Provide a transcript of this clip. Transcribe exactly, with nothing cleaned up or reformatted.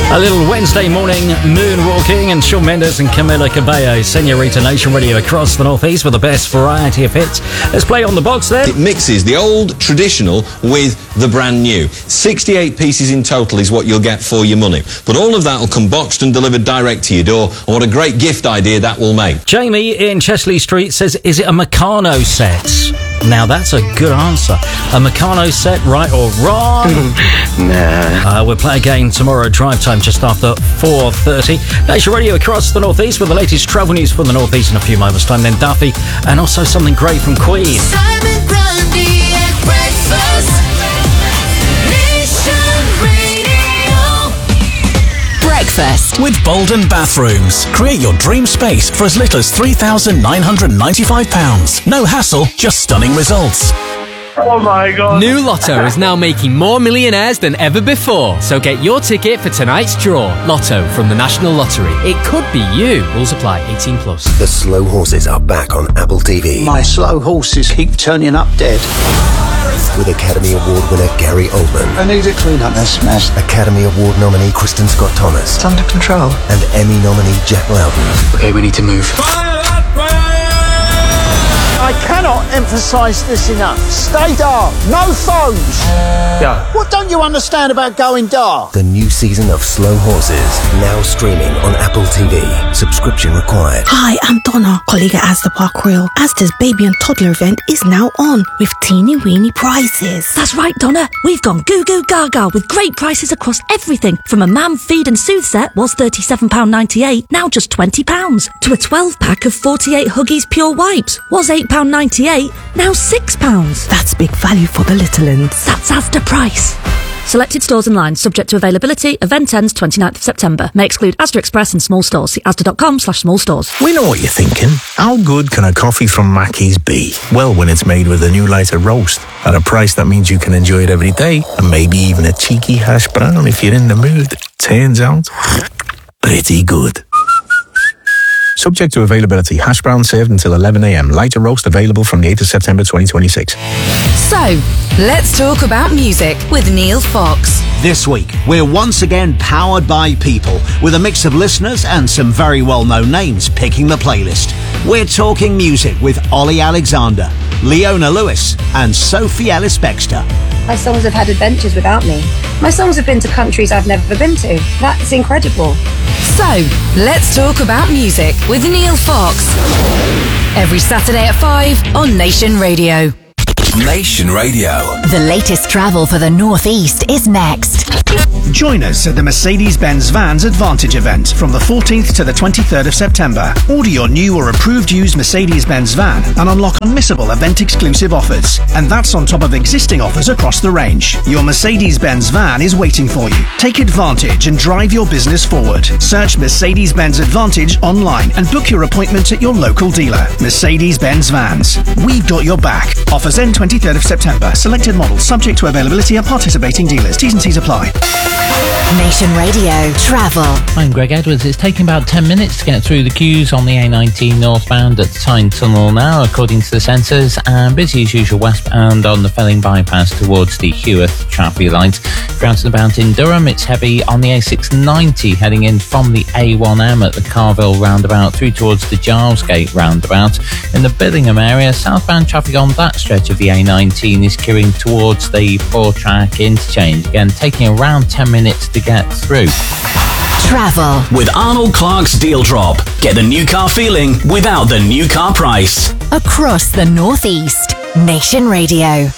A little Wednesday morning moonwalking, and Shawn Mendes and Camila Cabello, Senorita Nation Radio across the Northeast with the best variety of hits. Let's play on the box then. It mixes the old traditional with the brand new. sixty-eight pieces in total is what you'll get for your money. But all of that will come boxed and delivered direct to your door, and what a great gift idea that will make. Jamie in Chesley Street says, is it a Meccano set? Now that's a good answer. A Meccano set, right or wrong? Nah. Uh, we'll play again tomorrow, drive time just after four thirty. Nation Radio across the Northeast with the latest travel news from the Northeast in a few moments' time. Then Duffy, and also something great from Queen. Simon Grundy at breakfast. Nation Radio. Breakfast with Bolden Bathrooms. Create your dream space for as little as three thousand nine hundred ninety-five pounds. No hassle, just stunning results. Oh my God. New Lotto is now making more millionaires than ever before. So get your ticket for tonight's draw. Lotto from the National Lottery. It could be you. Rules apply. eighteen plus. The Slow Horses are back on Apple T V. My slow horses keep turning up dead. With Academy Award winner Gary Oldman. I need to clean up this mess. Academy Award nominee Kristen Scott Thomas. It's under control. And Emmy nominee Jack Loudon. Okay, we need to move. I cannot emphasise this enough. Stay dark. No phones. Yeah. What don't you understand about going dark? The new season of Slow Horses, now streaming on Apple T V. Subscription required. Hi, I'm Donna, colleague at Asda Park Royal. Asda's baby and toddler event is now on with teeny weeny prizes. That's right, Donna. We've gone goo goo gaga with great prices across everything. From a mam feed and soothe set was thirty-seven pounds ninety-eight, now just twenty pounds. To a twelve pack of forty-eight Huggies Pure Wipes was eight pounds ninety-eight, now six pounds. That's big value for the little uns. That's Asda price. Selected stores and lines, subject to availability. Event ends twenty-ninth of September. May exclude Asda Express and small stores. See asda.com slash small stores. We know what you're thinking. How good can a coffee from Mackey's be? Well, when it's made with a new lighter roast at a price that means you can enjoy it every day, and maybe even a cheeky hash brown if you're in the mood. Turns out, pretty good. Subject to availability. Hash brown served until eleven a.m. Lighter roast available from the eighth of September twenty twenty-six. So, let's talk about music with Neil Fox. This week, we're once again powered by people, with a mix of listeners and some very well-known names picking the playlist. We're talking music with Ollie Alexander, Leona Lewis and Sophie Ellis-Bextor. My songs have had adventures without me. My songs have been to countries I've never been to. That's incredible. So, let's talk about music with Neil Fox. Every Saturday at five on Nation Radio. Nation Radio. The latest travel for the Northeast is next. Join us at the Mercedes-Benz Vans Advantage event from the fourteenth to the twenty-third of September. Order your new or approved used Mercedes-Benz van and unlock unmissable event-exclusive offers. And that's on top of existing offers across the range. Your Mercedes-Benz van is waiting for you. Take advantage and drive your business forward. Search Mercedes-Benz Advantage online and book your appointment at your local dealer. Mercedes-Benz Vans. We've got your back. Offers end twenty-third of September. Selected models subject to availability at participating dealers. T's and C's apply. Nation Radio Travel. I'm Greg Edwards. It's taking about ten minutes to get through the queues on the A nineteen northbound at the Tyne Tunnel now, according to the sensors, and busy as usual westbound on the Felling bypass towards the Heworth traffic lights. If you're out and about in Durham, it's heavy on the A six ninety heading in from the A one M at the Carville roundabout through towards the Gilesgate roundabout. In the Billingham area, southbound traffic on that stretch of the A nineteen is queuing towards the four-track interchange, again taking around ten minutes to get through. Travel with Arnold Clark's Deal Drop. Get the new car feeling without the new car price. Across the Northeast. Nation Radio.